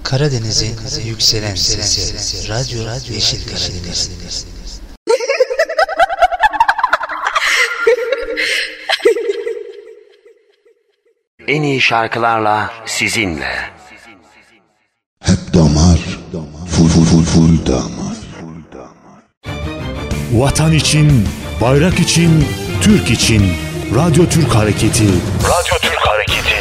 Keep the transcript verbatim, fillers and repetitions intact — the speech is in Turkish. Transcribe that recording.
Karadeniz'in yükselen sesi, Radyo Yeşil Karadeniz. En iyi şarkılarla sizinle. Hep damar, full full full full damar. Vatan için, bayrak için, Türk için. Radyo Türk Hareketi. Radyo Türk Hareketi.